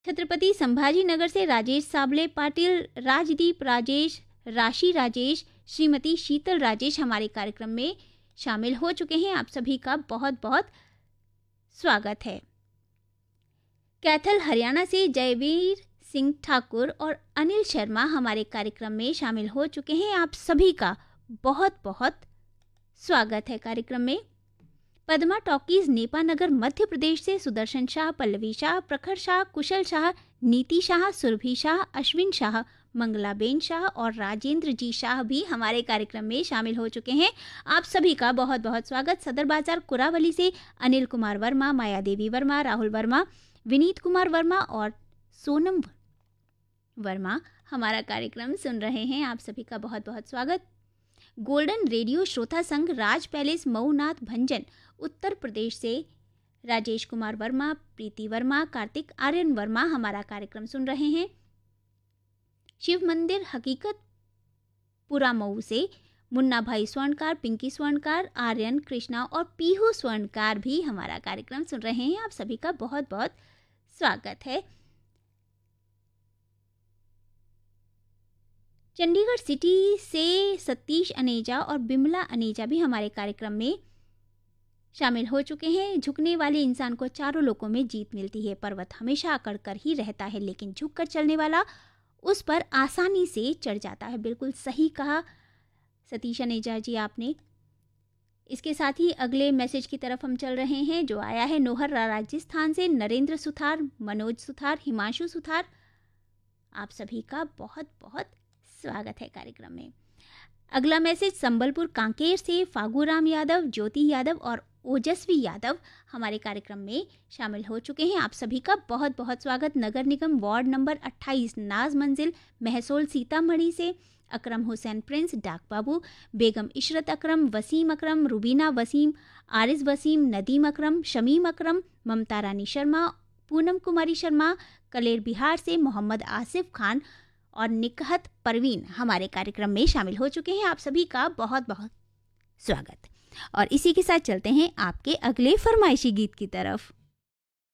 छत्रपति संभाजीनगर से राजेश साबले पाटिल, राजदीप राजेश, राशि राजेश, श्रीमती शीतल राजेश हमारे कार्यक्रम में शामिल हो चुके हैं। आप सभी का बहुत बहुत स्वागत है। कैथल हरियाणा से जयवीर सिंह ठाकुर और अनिल शर्मा हमारे कार्यक्रम में शामिल हो चुके हैं। आप सभी का बहुत बहुत स्वागत है कार्यक्रम में। पद्मा टॉकीज नेपानगर मध्य प्रदेश से सुदर्शन शाह, पल्लवी शाह, प्रखर शाह, कुशल शाह, नीति शाह, सुरभि शाह, अश्विन शाह, मंगलाबेन शाह और राजेंद्र जी शाह भी हमारे कार्यक्रम में शामिल हो चुके हैं। आप सभी का बहुत बहुत स्वागत। सदर बाजार कुरावली से अनिल कुमार वर्मा, माया देवी वर्मा, राहुल वर्मा, विनीत कुमार वर्मा और सोनम वर्मा हमारा कार्यक्रम सुन रहे हैं। आप सभी का बहुत बहुत स्वागत। गोल्डन रेडियो श्रोता संघ, राज पैलेस, मऊनाथ भंजन, उत्तर प्रदेश से राजेश कुमार वर्मा, प्रीति वर्मा, कार्तिक आर्यन वर्मा हमारा कार्यक्रम सुन रहे हैं। शिव मंदिर हकीकत पुरा मऊ से मुन्ना भाई स्वर्णकार, पिंकी स्वर्णकार, आर्यन, कृष्णा और पीहू स्वर्णकार भी हमारा कार्यक्रम सुन रहे हैं। आप सभी का बहुत बहुत स्वागत है। चंडीगढ़ सिटी से सतीश अनेजा और बिमला अनेजा भी हमारे कार्यक्रम में शामिल हो चुके हैं। झुकने वाले इंसान को चारों लोकों में जीत मिलती है। पर्वत हमेशा अकड़ कर ही रहता है, लेकिन झुककर चलने वाला उस पर आसानी से चढ़ जाता है। बिल्कुल सही कहा सतीश अनेजा जी आपने। इसके साथ ही अगले मैसेज की तरफ हम चल रहे हैं, जो आया है नोहर राजस्थान से नरेंद्र सुथार, मनोज सुथार, हिमांशु सुथार। आप सभी का बहुत बहुत स्वागत है कार्यक्रम में। अगला मैसेज संबलपुर कांकेर से फागूराम यादव, ज्योति यादव और ओजस्वी यादव हमारे कार्यक्रम में शामिल हो चुके हैं। आप सभी का बहुत बहुत स्वागत। नगर निगम वार्ड नंबर 28 नाज मंजिल महसोल सीतामढ़ी से अकरम हुसैन प्रिंस, डाक बाबू, बेगम इशरत अकरम, वसीम अकरम, रुबीना वसीम, आरिज वसीम, नदीम अकरम, शमीम अकरम, ममता रानी शर्मा, पूनम कुमारी शर्मा, कलेर बिहार से मोहम्मद आसिफ खान और निकहत परवीन हमारे कार्यक्रम में शामिल हो चुके हैं। आप सभी का बहुत बहुत स्वागत। और इसी के साथ चलते हैं आपके अगले फरमाइशी गीत की तरफ।